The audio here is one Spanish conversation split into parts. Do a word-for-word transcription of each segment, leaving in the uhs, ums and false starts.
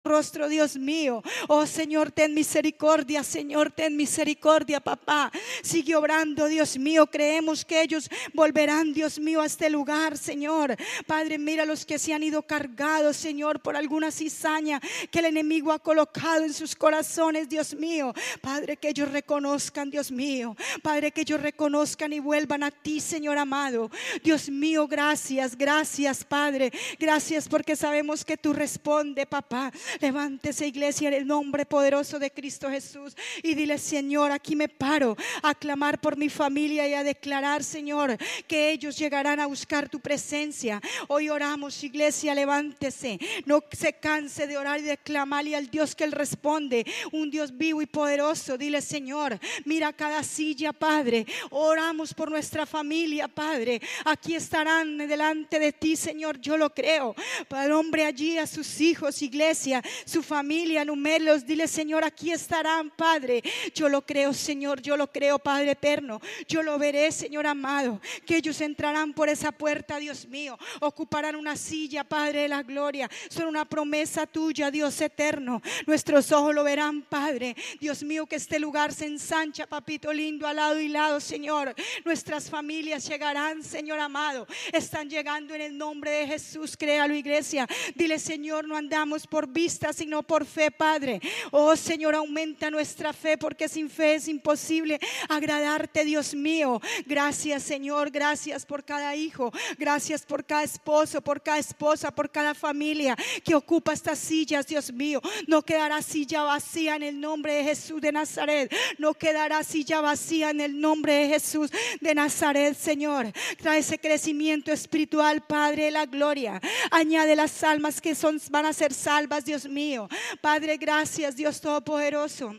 rostro, Dios mío. Oh Señor, ten misericordia, Señor, ten misericordia, papá. Sigue obrando, Dios mío. Creemos que ellos volverán, Dios mío, a este lugar, Señor. Padre, mira los que se han ido cargados, Señor, por alguna cizaña que el enemigo ha colocado en sus corazones, Dios mío. Padre, que ellos reconozcan, Dios mío. Padre, que ellos reconozcan y vuelvan a ti, Señor amado. Dios mío, gracias, gracias, Padre. Gracias porque sabemos que tú respondes, papá. Levántese, iglesia, en el nombre poderoso de Cristo Jesús, y dile: Señor, aquí me paro a clamar por mi familia y a declarar, Señor, que ellos llegarán a buscar tu presencia. Hoy oramos, iglesia, levántese. No se canse de orar y de clamarle al Dios que Él responde, un Dios vivo y poderoso. Dile: Señor, mira cada silla, Padre. Oramos por nuestra familia, Padre. Aquí estarán delante de ti, Señor, yo lo creo. Para hombre allí, a sus hijos, iglesia, su familia, números. Dile: Señor, aquí estarán, Padre. Yo lo creo, Señor, yo lo creo, Padre eterno. Yo lo veré, Señor amado, que ellos entrarán por esa puerta, Dios mío. Ocuparán una silla, Padre de la gloria. Son una promesa tuya, Dios eterno. Nuestros ojos lo verán, Padre. Dios mío, que este lugar se ensancha, papito lindo, al lado y lado, Señor. Nuestras familias llegarán, Señor amado. Están llegando en el nombre de Jesús. Créalo, iglesia. Dile: Señor, no andamos por vista, sino por fe, Padre. Oh Señor, aumenta nuestra fe, porque sin fe es imposible agradarte, Dios mío. Gracias, Señor, gracias por cada hijo. Gracias por cada esposo, por cada esposa, por cada familia que ocupa estas sillas, Dios mío. No quedará silla vacía en el nombre de Jesús de Nazaret. No quedará silla vacía en el nombre de Jesús de Nazaret, Señor. Trae ese crecimiento espiritual, Padre de la gloria. Añade las almas que son, van a ser salvas, Dios mío. Padre, gracias, Dios todopoderoso.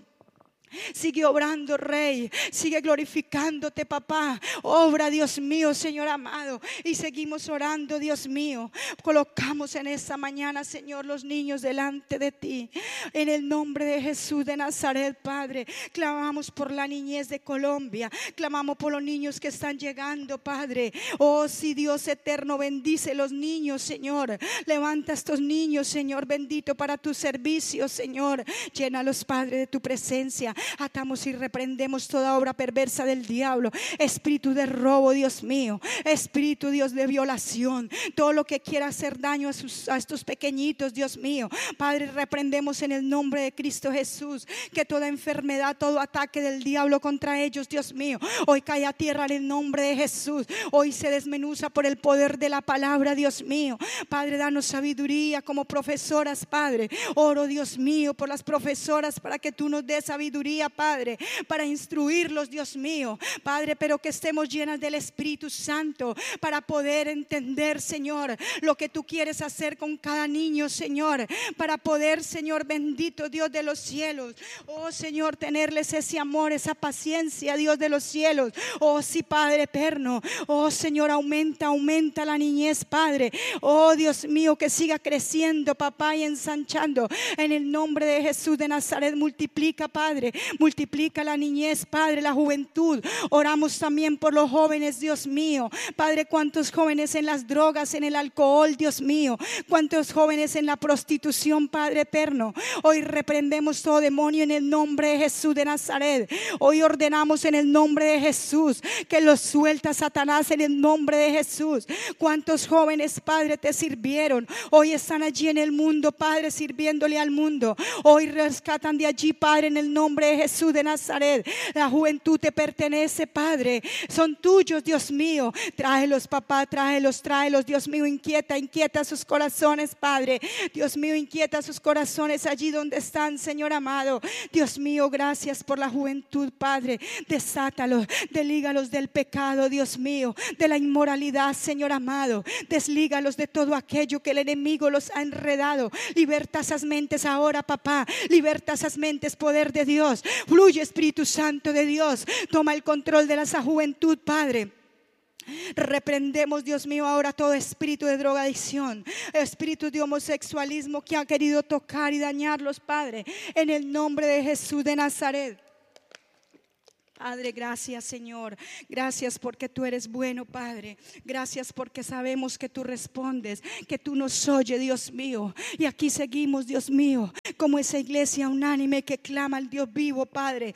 Sigue obrando, Rey. Sigue glorificándote, papá. Obra, Dios mío, Señor amado. Y seguimos orando, Dios mío. Colocamos en esta mañana, Señor, los niños delante de ti. En el nombre de Jesús de Nazaret, Padre. Clamamos por la niñez de Colombia. Clamamos por los niños que están llegando, Padre. Oh, sí, Dios eterno, bendice los niños, Señor. Levanta a estos niños, Señor bendito, para tu servicio, Señor. Llénalos, Padre, de tu presencia. Atamos y reprendemos toda obra perversa del diablo. Espíritu de robo, Dios mío. Espíritu, Dios, de violación. Todo lo que quiera hacer daño a, sus, a estos pequeñitos, Dios mío. Padre, reprendemos en el nombre de Cristo Jesús que toda enfermedad, todo ataque del diablo contra ellos, Dios mío, hoy cae a tierra en el nombre de Jesús. Hoy se desmenuza por el poder de la palabra, Dios mío. Padre, danos sabiduría como profesoras, Padre. Oro, Dios mío, por las profesoras, para que tú nos des sabiduría, Padre, para instruirlos, Dios mío, Padre, pero que estemos llenas del Espíritu Santo para poder entender, Señor, lo que tú quieres hacer con cada niño, Señor, para poder, Señor bendito, Dios de los cielos, oh Señor, tenerles ese amor, esa paciencia, Dios de los cielos. Oh sí, Padre eterno. Oh Señor, aumenta, aumenta la niñez, Padre. Oh Dios mío, que siga creciendo, papá, y ensanchando en el nombre de Jesús de Nazaret. Multiplica, Padre, multiplica la niñez, Padre, la juventud. Oramos también por los jóvenes, Dios mío. Padre, cuántos jóvenes en las drogas, en el alcohol, Dios mío. Cuántos jóvenes en la prostitución, Padre eterno. Hoy reprendemos todo demonio en el nombre de Jesús de Nazaret. Hoy ordenamos en el nombre de Jesús que los suelta Satanás en el nombre de Jesús. Cuántos jóvenes, Padre, te sirvieron. Hoy están allí en el mundo, Padre, sirviéndole al mundo. Hoy rescatan de allí, Padre, en el nombre de Jesús de Nazaret. La juventud te pertenece, Padre. Son tuyos, Dios mío. Tráelos, papá, tráelos, tráelos, Dios mío. Inquieta, inquieta sus corazones, Padre. Dios mío, inquieta sus corazones allí donde están, Señor amado. Dios mío, gracias por la juventud, Padre. Desátalos, deslígalos del pecado, Dios mío, de la inmoralidad, Señor amado. Deslígalos de todo aquello que el enemigo los ha enredado. Liberta esas mentes ahora, papá. Liberta esas mentes, poder de Dios. Fluye, Espíritu Santo de Dios. Toma el control de esa juventud, Padre. Reprendemos, Dios mío, ahora todo espíritu de drogadicción, espíritu de homosexualismo que ha querido tocar y dañarlos, Padre, en el nombre de Jesús de Nazaret. Padre, gracias, Señor. Gracias porque tú eres bueno, Padre. Gracias porque sabemos que tú respondes, que tú nos oyes, Dios mío. Y aquí seguimos, Dios mío, como esa iglesia unánime que clama al Dios vivo, Padre.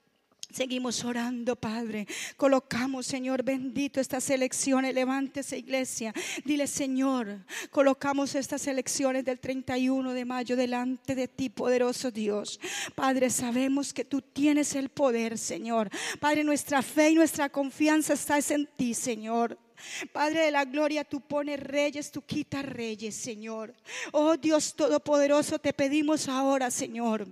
Seguimos orando, Padre. Colocamos, Señor bendito, estas elecciones. Levántese, iglesia. Dile, Señor, colocamos estas elecciones del treinta y uno de mayo delante de ti, poderoso Dios. Padre, sabemos que tú tienes el poder, Señor. Padre, nuestra fe y nuestra confianza está en ti, Señor. Padre de la gloria, tú pones reyes, tú quitas reyes, Señor. Oh Dios todopoderoso, te pedimos ahora, Señor,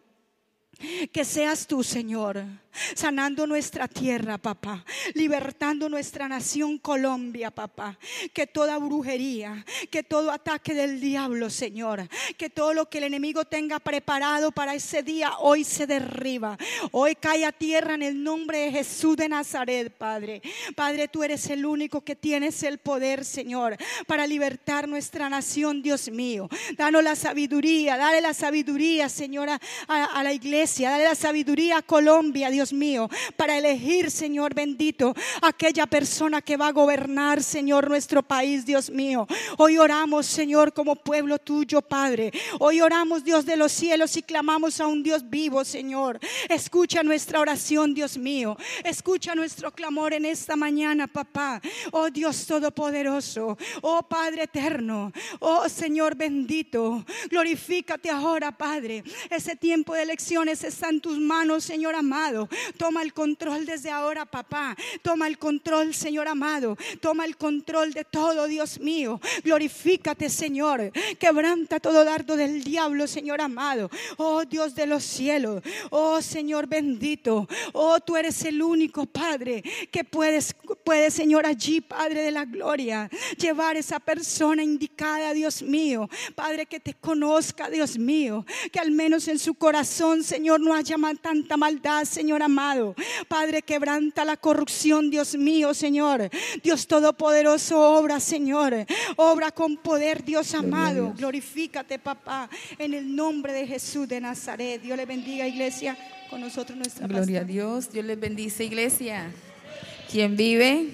que seas tú, Señor, sanando nuestra tierra, papá, libertando nuestra nación Colombia, papá. Que toda brujería, que todo ataque del diablo, Señor, que todo lo que el enemigo tenga preparado para ese día hoy se derriba, hoy cae a tierra en el nombre de Jesús de Nazaret, Padre. Padre, tú eres el único que tienes el poder, Señor, para libertar nuestra nación, Dios mío. Danos la sabiduría, dale la sabiduría, Señor, a, a la iglesia, dale la sabiduría a Colombia, Dios mío, para elegir, Señor bendito, aquella persona que va a gobernar, Señor, nuestro país, Dios mío. Hoy oramos, Señor, como pueblo tuyo, Padre. Hoy oramos, Dios de los cielos, y clamamos a un Dios vivo, Señor. Escucha nuestra oración, Dios mío. Escucha nuestro clamor en esta mañana, papá. Oh Dios todopoderoso, oh Padre eterno, oh Señor bendito, glorifícate ahora, Padre. Ese tiempo de elecciones está en tus manos, Señor amado. Toma el control desde ahora, papá. Toma el control, Señor amado. Toma el control de todo, Dios mío. Glorifícate, Señor. Quebranta todo dardo del diablo, Señor amado. Oh Dios de los cielos, oh Señor bendito, oh tú eres el único, Padre, que puedes, puedes, Señor, allí, Padre de la gloria, llevar esa persona indicada, Dios mío. Padre, que te conozca, Dios mío, que al menos en su corazón, Señor, no haya tanta maldad, Señor amado. Padre, quebranta la corrupción, Dios mío, Señor. Dios todopoderoso, obra, Señor. Obra con poder, Dios amado. Glorifícate, papá, en el nombre de Jesús de Nazaret. Dios le bendiga, iglesia. Con nosotros nuestra Gloria pastora. A Dios. Dios les bendice, iglesia. Quien vive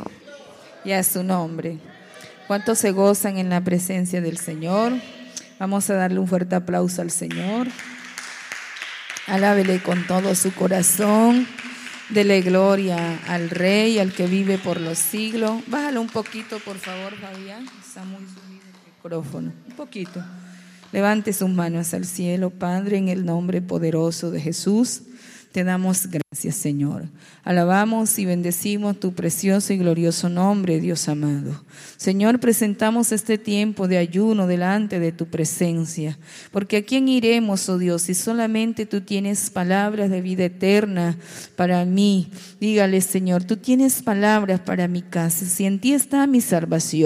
y a su nombre. ¿Cuántos se gozan en la presencia del Señor? Vamos a darle un fuerte aplauso al Señor. Alábele con todo su corazón. Dele gloria al Rey, al que vive por los siglos. Bájalo un poquito, por favor, Fabián. Está muy subido el micrófono. Un poquito. Levante sus manos al cielo, Padre, en el nombre poderoso de Jesús. Te damos gracias, Señor. Alabamos y bendecimos tu precioso y glorioso nombre, Dios amado. Señor, presentamos este tiempo de ayuno delante de tu presencia, porque ¿a quién iremos, oh Dios, si solamente tú tienes palabras de vida eterna para mí? Dígale, Señor, tú tienes palabras para mi casa, si en ti está mi salvación.